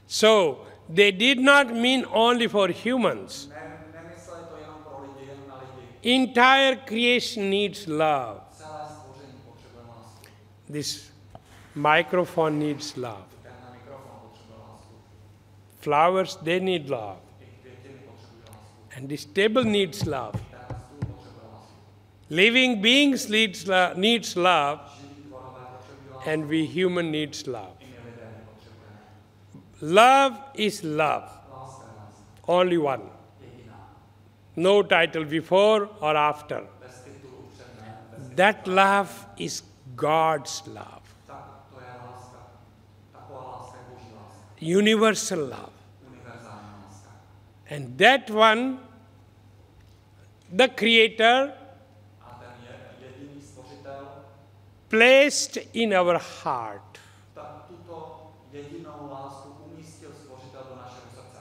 So, they did not mean only for humans. Nemysleli to jenom pro lidi, jen na lidi. Entire creation needs love. Celé stvoření potřebuje lásku. This microphone needs love. Ten mikrofon potřebuje lásku. Flowers, they need love. I květiny potřebují lásku. And this table needs love. Ten stůl potřebuje lásku. Living beings needs love, Živí tvorové potřebují lásku. and we human needs love. I my lidé potřebujeme. Love is love, Láska je láska. only one. Jediná. No title before or after. Bez titulu před ne. Bez That love is God's love, tak to je láska. Taková láska je Boží láska. universal love. Univerzální láska. And that one, the Creator, A ten jediný stvořitel, placed in our heart. tak tuto jedinou lásku umístil stvořitel do našeho srdce.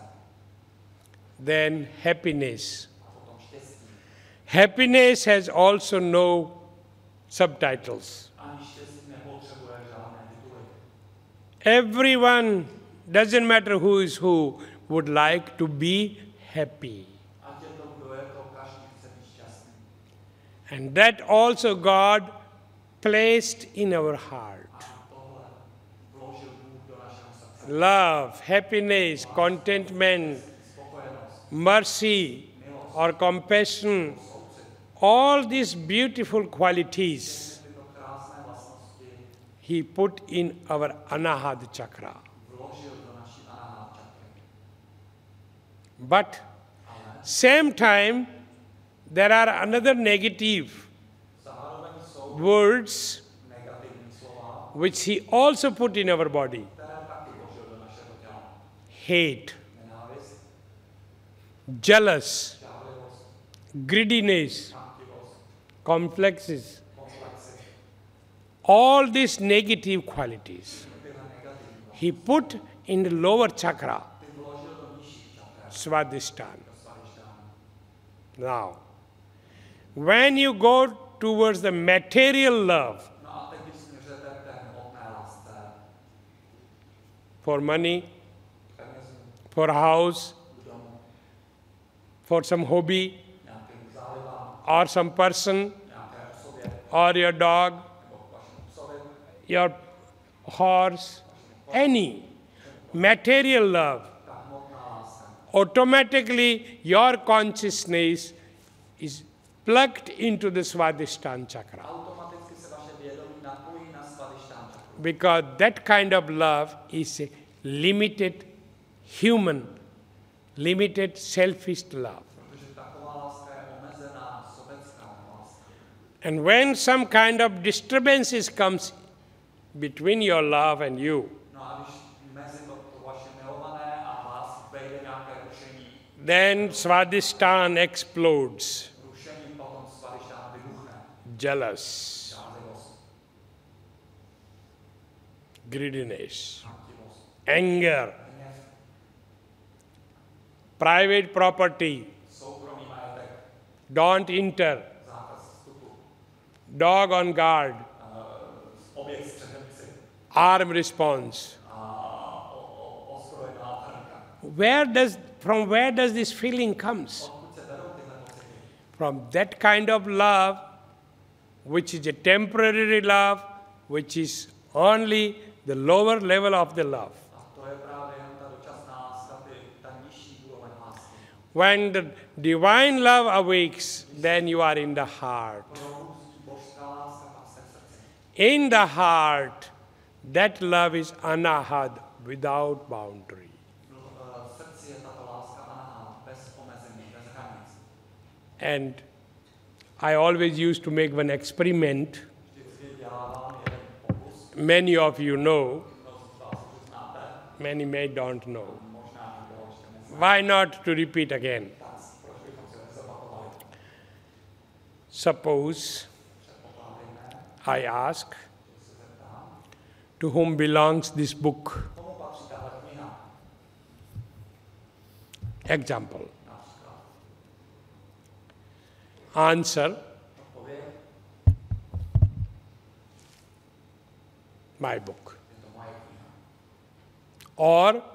Then happiness. A potom štěstí. Happiness has also no subtitles. Ani štěstí nepotřebuje žádné tituly. Everyone, doesn't matter who is who, would like to be happy. Ať je to, kdo je to, každý chce být šťastný. And that also God placed in our heart. A tohle vložil Bůh do našeho srdce. Love, happiness, contentment, Spokojenost, mercy, or compassion, all these beautiful qualities tyto krásné vlastnosti He put in our Anahad chakra. vložil do naší anahát čakry. But same time, there are another negative Zároveň jsou words negativní slova, which He also put in our body. které taky vložil do našeho těla. Hate, Nenávist, jealous, žádlivost, greediness, chamtivost, complexes, komplexy. all these negative qualities Tyhle negativní He put in the lower chakra, ty vložil do nižších čakr, Svadhisthana. do svadišťánu. Now, when you go towards the material love No a teď, když směřujete k té hmotné lásce, for money, penězům, for house, k domu, for some hobby, nějakým zálibám, or some person, nějaké osobě, or your dog, nebo k vašemu psovi, your horse, any material love, ta hmotná láska. automatically your consciousness is plugged into the Svadhisthana chakra. Automaticky se vaše vědomí napojí na svadišťán čakru. Because that kind of love is a limited human, limited selfish love. Protože taková láska je omezená, sobecká láska. And when some kind of disturbances comes between your love and you, No a když mezi to vaše milované a vás vejde nějaké rušení, then Svadhisthana explodes. rušení potom svadišťán vybuchne. Jealous, Žádlivost, greediness, chamtivost, anger, hněv, private property, soukromý majetek, don't enter, zákaz vstupu, dog on guard, objekt střeženci arm response. a ozbrojená ochránka. From where does this feeling comes? Odkud se berou tyhle pocity? From that kind of love, which is a temporary love, which is only the lower level of the love. A to je právě jen ta dočasná láska, ta nižší úroveň lásky. When the divine love awakes, then you are in the heart. Božská láska pak se v srdci. In the heart, that love is anahad, without boundary. V srdci je tato láska anahát, bez omezení, bez hranic. And I always used to make one experiment. Vždycky dělávám jeden pokus, Many of you know, mnozí z vás už znáte, many may don't know. možná nikdo ještě nezná. Why not to repeat again? Tak proč bychom si nezopakovali? Suppose Předpokládejme, I ask, že se zeptám, to whom belongs this book? komu patří tahle kniha? Example. Například Answer, odpověď, my book. je to moje kniha. Or